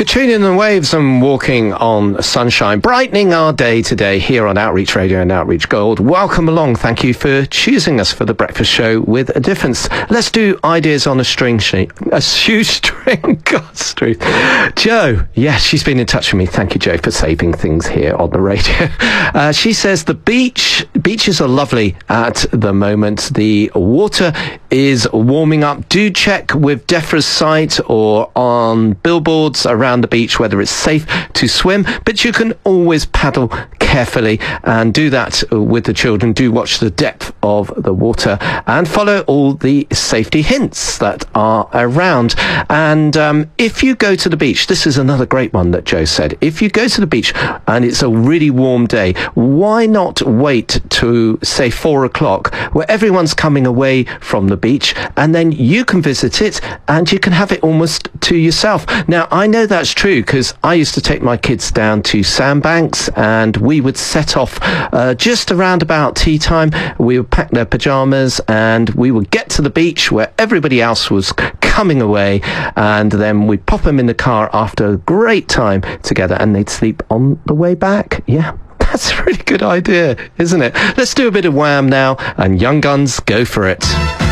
Katrina and the Waves and Walking on Sunshine, brightening our day today here on Outreach Radio and Outreach Gold. Welcome along. Thank you for choosing us for the breakfast show with a difference. Let's do ideas on a shoestring. God's truth. Jo, yes, she's been in touch with me. Thank you, Jo, for saving things here on the radio. She says the beaches are lovely at the moment. The water is warming up. Do check with DEFRA's site or on billboards around the beach whether it's safe to swim, but you can always paddle carefully and do that with the children. Do watch the depth of the water and follow all the safety hints that are around. And if you go to the beach, this is another great one that Jo said, if you go to the beach and it's a really warm day, why not wait to say 4 o'clock where everyone's coming away from the beach, and then you can visit it and you can have it almost to yourself. Now, I know that's true because I used to take my kids down to Sandbanks and we would set off just around about tea time. We would pack their pajamas and we would get to the beach where everybody else was coming away, and then we'd pop them in the car after a great time together and they'd sleep on the way back. Yeah. That's a really good idea, isn't it? Let's do a bit of Wham now, and Young Guns, go for it.